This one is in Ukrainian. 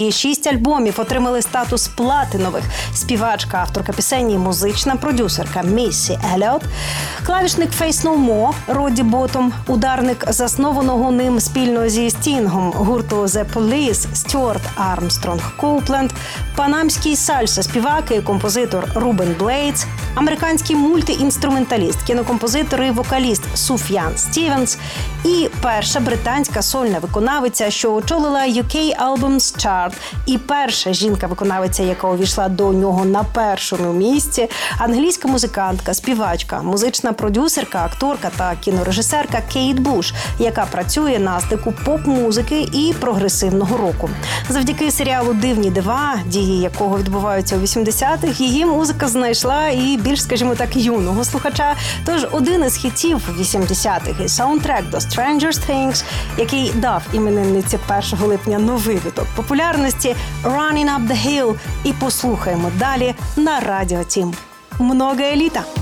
І 6 альбомів отримали статус платинових. Співачка, авторка пісень і музична продюсерка Міссі Елліот, клавішник Faith No More Родді Ботом, ударник заснованого ним спільно зі Стінгом гурту The Police Стюарт Армстронг Коупленд, панамський сальса-співак і композитор Рубен Блейдс, американський мультиінструменталіст, кінокомпозитор і вокаліст Суф'ян Стівенс і перша британська сольна виконавиця, що очолила UK Albums Chart, і перша жінка-виконавиця, яка увійшла до нього на першому місці, англійська музикантка, співачка, музична продюсерка, акторка та кінорежисерка Кейт Буш, яка працює на стику поп-музики і прогресивного року. Завдяки серіалу «Дивні дива», дії якого відбуваються у 80-х, її музика знайшла і більш, скажімо так, юного слухача. Тож один із хітів 80-х і саундтрек до Stranger Things, який дав іменинниці 1 липня новий виток популярності, «Running Up the Hill». І послухаємо далі на Радіо Тім. Много еліта!